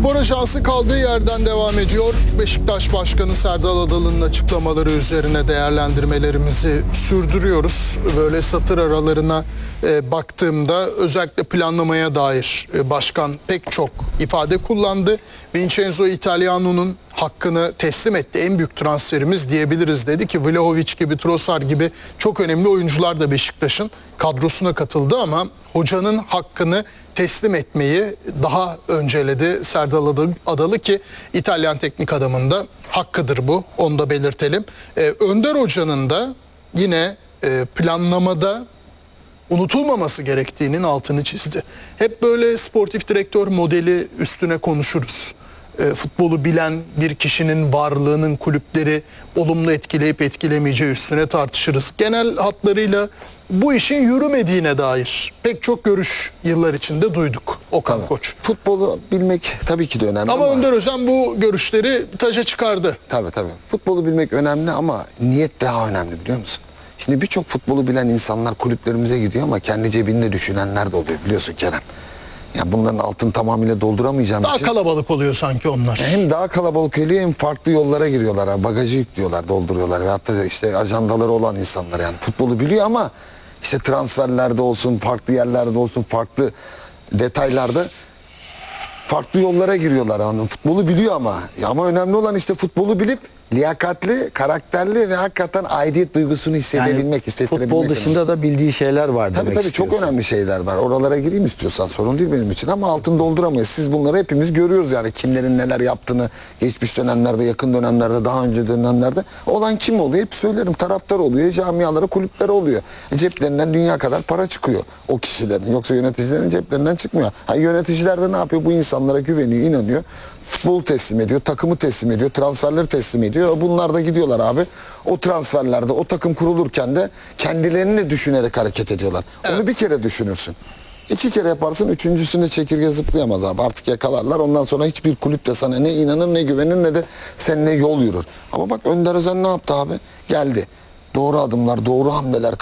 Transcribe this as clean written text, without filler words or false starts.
Spor Ajansı kaldığı yerden devam ediyor. Beşiktaş Başkanı Serdal Adalı'nın açıklamaları üzerine değerlendirmelerimizi sürdürüyoruz. Böyle satır aralarına baktığımda özellikle planlamaya dair başkan pek çok ifade kullandı. Vincenzo Italiano'nun hakkını teslim etti. En büyük transferimiz diyebiliriz dedi ki Vlahovic gibi, Trossard gibi çok önemli oyuncular da Beşiktaş'ın kadrosuna katıldı ama hocanın hakkını teslim etmeyi daha önceledi Serdal Adalı ki İtalyan teknik adamın da hakkıdır bu. Onu da belirtelim. Önder Hoca'nın da yine planlamada unutulmaması gerektiğinin altını çizdi. Hep böyle sportif direktör modeli üstüne konuşuruz. Futbolu bilen bir kişinin varlığının kulüpleri olumlu etkileyip etkilemeyeceği üstüne tartışırız. Genel hatlarıyla bu işin yürümediğine dair pek çok görüş yıllar içinde duyduk Okan Koç. Futbolu bilmek tabii ki de önemli Ama Önder Özen bu görüşleri taca çıkardı. Tabii. Futbolu bilmek önemli ama niyet daha önemli, biliyor musun? Şimdi birçok futbolu bilen insanlar kulüplerimize gidiyor ama kendi cebinde düşünenler de oluyor, biliyorsun Kerem. Ya bunların altını tamamıyla dolduramayacağım Daha için. kalabalık oluyor sanki onlar. Hem daha kalabalık oluyor hem farklı yollara giriyorlar. Ha. Bagajı yüklüyorlar, dolduruyorlar. Ve hatta işte ajandaları olan insanlar, yani futbolu biliyor ama işte transferlerde olsun, farklı yerlerde olsun, farklı detaylarda farklı yollara giriyorlar. Yani futbolu biliyor ama. Ama önemli olan işte futbolu bilip liyakatli, karakterli ve hakikaten aidiyet duygusunu hissedebilmek, hissettirebilmek. Futbol dışında da bildiği şeyler var Tabii demek çok önemli şeyler var. Oralara gireyim istiyorsan, sorun değil benim için ama altını dolduramayız. Siz bunları hepimiz görüyoruz yani, kimlerin neler yaptığını geçmiş dönemlerde, yakın dönemlerde, daha önce dönemlerde. Olan kim oluyor? Hep söylerim, taraftar oluyor, camialara, kulüplere oluyor. Ceplerinden dünya kadar para çıkıyor o kişilerin. Yoksa yöneticilerin ceplerinden çıkmıyor. Yöneticiler de ne yapıyor? Bu insanlara güveniyor, inanıyor. Futbolu teslim ediyor, takımı teslim ediyor, transferleri teslim ediyor. Bunlar da gidiyorlar abi. O transferlerde, o takım kurulurken de kendilerini de düşünerek hareket ediyorlar. Evet. Onu bir kere düşünürsün. 2 kere yaparsın, üçüncüsüne çekirge zıplayamaz abi. Artık yakalarlar. Ondan sonra hiçbir kulüp de sana ne inanır, ne güvenir, ne de seninle yol yürür. Ama bak Önder Özen ne yaptı abi? Geldi. Doğru adımlar, doğru hamleler.